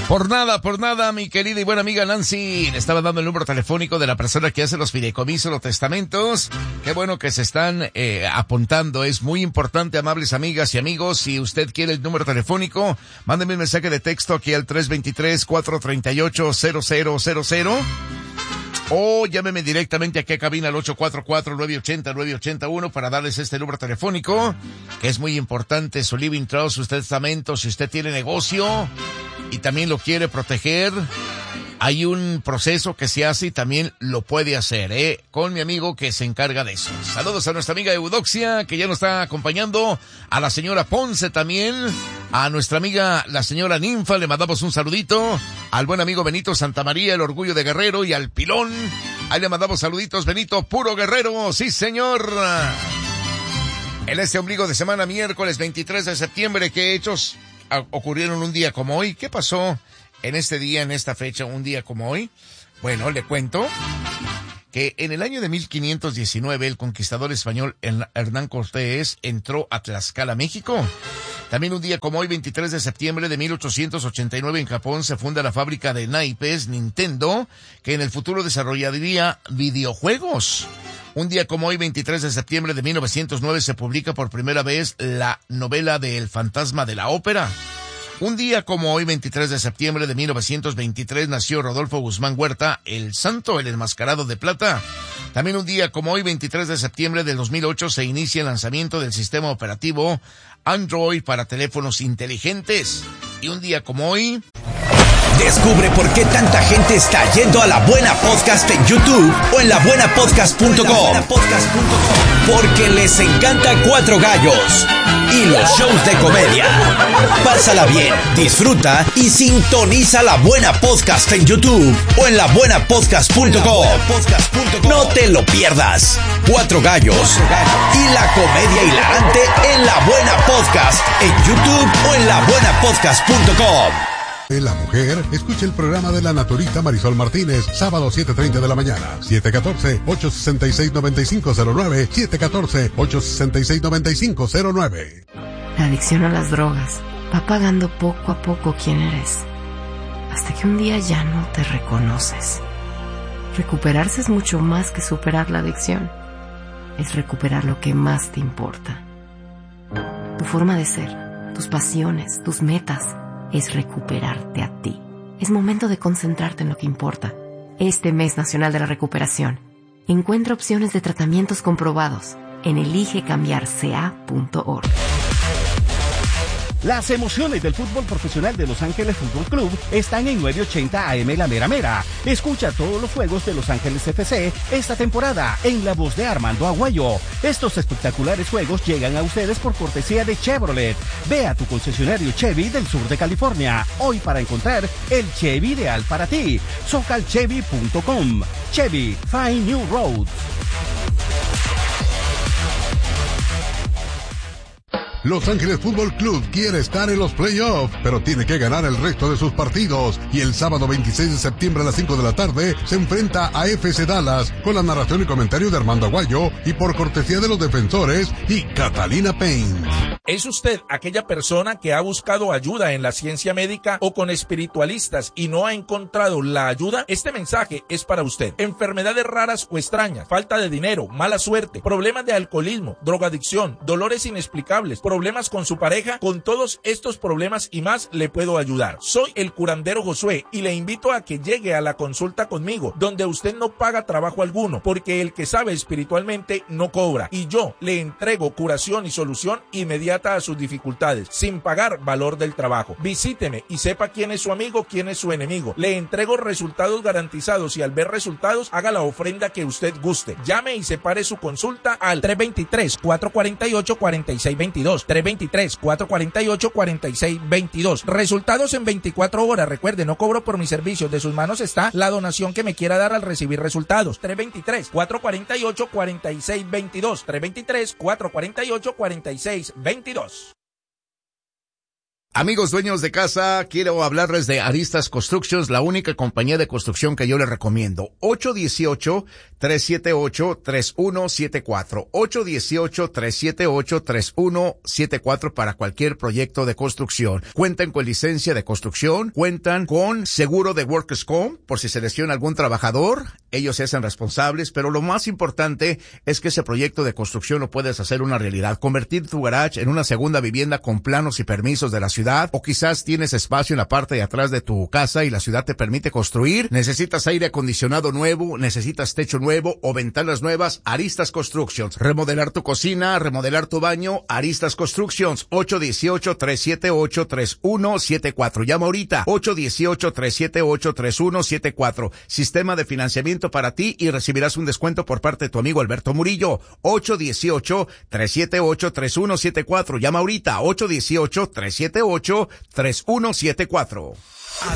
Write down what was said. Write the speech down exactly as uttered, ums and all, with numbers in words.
Por nada, por nada, mi querida y buena amiga Nancy, le estaba dando el número telefónico de la persona que hace los fideicomisos, los testamentos. Qué bueno que se están eh, apuntando, es muy importante, amables amigas y amigos. Si usted quiere el número telefónico, mándeme un mensaje de texto aquí al tres dos tres, cuatro tres ocho, cero cero cero cero. O llámeme directamente aquí a cabina al ocho cuatro cuatro, nueve ocho cero, nueve ocho uno para darles este número telefónico, que es muy importante, su living trust, su testamento, si usted tiene negocio y también lo quiere proteger, hay un proceso que se hace y también lo puede hacer, ¿eh? Con mi amigo que se encarga de eso. Saludos a nuestra amiga Eudoxia, que ya nos está acompañando, a la señora Ponce también, a nuestra amiga la señora Ninfa, le mandamos un saludito, al buen amigo Benito Santamaría, el orgullo de Guerrero, y al Pilón, ahí le mandamos saluditos, Benito, puro guerrero, sí señor. En este ombligo de semana, miércoles veintitrés de septiembre, ¿qué hechos ocurrieron un día como hoy? ¿Qué pasó en este día, en esta fecha, un día como hoy? Bueno, le cuento que en el año de mil quinientos diecinueve el conquistador español Hernán Cortés entró a Tlaxcala, México. También un día como hoy, veintitrés de septiembre de mil ochocientos ochenta y nueve, en Japón se funda la fábrica de naipes Nintendo, que en el futuro desarrollaría videojuegos. Un día como hoy, veintitrés de septiembre de mil novecientos nueve, se publica por primera vez la novela de El fantasma de la ópera. Un día como hoy, veintitrés de septiembre de mil novecientos veintitrés, nació Rodolfo Guzmán Huerta, el Santo, el enmascarado de plata. También un día como hoy, veintitrés de septiembre del dos mil ocho, se inicia el lanzamiento del sistema operativo Android para teléfonos inteligentes. Y un día como hoy... Descubre por qué tanta gente está yendo a La Buena Podcast en YouTube o en la buena podcast punto com. Porque les encanta Cuatro Gallos y los shows de comedia. Pásala bien, disfruta y sintoniza La Buena Podcast en YouTube o en la buena podcast punto com. No te lo pierdas. Cuatro Gallos y la comedia hilarante en La Buena Podcast en YouTube o en la buena podcast punto com. En La Mujer, escucha el programa de la naturista Marisol Martínez, sábado siete treinta de la mañana, siete uno cuatro, ocho seis seis, nueve cinco cero nueve, siete uno cuatro, ocho seis seis, nueve cinco cero nueve. La adicción a las drogas va pagando poco a poco quién eres, hasta que un día ya no te reconoces. Recuperarse es mucho más que superar la adicción, es recuperar lo que más te importa. Tu forma de ser, tus pasiones, tus metas, es recuperarte a ti. Es momento de concentrarte en lo que importa. Este mes nacional de la recuperación, encuentra opciones de tratamientos comprobados en elige cambiar c a punto org. Las emociones del fútbol profesional de Los Ángeles Fútbol Club están en nueve ochenta A M La Mera Mera. Escucha todos los juegos de Los Ángeles F C esta temporada en la voz de Armando Aguayo. Estos espectaculares juegos llegan a ustedes por cortesía de Chevrolet. Ve a tu concesionario Chevy del sur de California hoy para encontrar el Chevy ideal para ti. socal chevy punto com. Chevy, find new roads. Los Ángeles Fútbol Club quiere estar en los playoffs, pero tiene que ganar el resto de sus partidos. Y el sábado veintiséis de septiembre a las cinco de la tarde se enfrenta a F C Dallas con la narración y comentario de Armando Aguayo y por cortesía de los defensores y Catalina Paint. ¿Es usted aquella persona que ha buscado ayuda en la ciencia médica o con espiritualistas y no ha encontrado la ayuda? Este mensaje es para usted. Enfermedades raras o extrañas, falta de dinero, mala suerte, problemas de alcoholismo, drogadicción, dolores inexplicables, problemas con su pareja, con todos estos problemas y más le puedo ayudar. Soy el curandero Josué y le invito a que llegue a la consulta conmigo, donde usted no paga trabajo alguno, porque el que sabe espiritualmente no cobra, y yo le entrego curación y solución inmediata a sus dificultades, sin pagar valor del trabajo. Visíteme y sepa quién es su amigo, quién es su enemigo. Le entrego resultados garantizados y al ver resultados, haga la ofrenda que usted guste. Llame y separe su consulta al tres dos tres, cuatro cuatro ocho, cuatro seis dos dos. tres dos tres, cuatro cuatro ocho, cuatro seis dos dos. Resultados en veinticuatro horas. Recuerde, no cobro por mis servicios. De sus manos está la donación que me quiera dar al recibir resultados. tres dos tres, cuatro cuatro ocho, cuatro seis dos dos. tres dos tres, cuatro cuatro ocho, cuatro seis dos dos. Amigos dueños de casa, quiero hablarles de Aristas Constructions, la única compañía de construcción que yo les recomiendo. ocho uno ocho, tres siete ocho, tres uno siete cuatro. ocho uno ocho, tres siete ocho, tres uno siete cuatro para cualquier proyecto de construcción. Cuentan con licencia de construcción, cuentan con seguro de Workers' Comp, por si se lesiona algún trabajador, ellos se hacen responsables, pero lo más importante es que ese proyecto de construcción lo puedes hacer una realidad. Convertir tu garage en una segunda vivienda con planos y permisos de la ciudad. O quizás tienes espacio en la parte de atrás de tu casa y la ciudad te permite construir. Necesitas aire acondicionado nuevo, necesitas techo nuevo o ventanas nuevas. Aristas Constructions. Remodelar tu cocina, remodelar tu baño. Aristas Constructions. ocho uno ocho, tres siete ocho, tres uno siete cuatro. Llama ahorita. ocho uno ocho, tres siete ocho, tres uno siete cuatro. Sistema de financiamiento para ti y recibirás un descuento por parte de tu amigo Alberto Murillo. ocho uno ocho, tres siete ocho, tres uno siete cuatro. Llama ahorita. ocho uno ocho, tres siete ocho, tres uno siete cuatro.